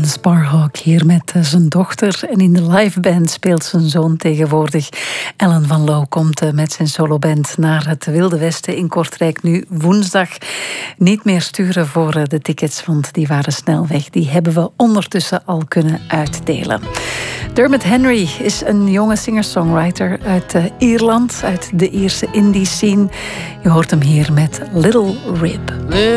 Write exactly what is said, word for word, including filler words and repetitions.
Alan Sparhawk hier met zijn dochter. En in de liveband speelt zijn zoon tegenwoordig. Alan van Loo komt met zijn soloband naar het Wilde Westen in Kortrijk. Nu woensdag niet meer sturen voor de tickets, want die waren snel weg. Die hebben we ondertussen al kunnen uitdelen. Dermot Henry is een jonge singer-songwriter uit Ierland, uit de Ierse indie scene. Je hoort hem hier met Little Rib.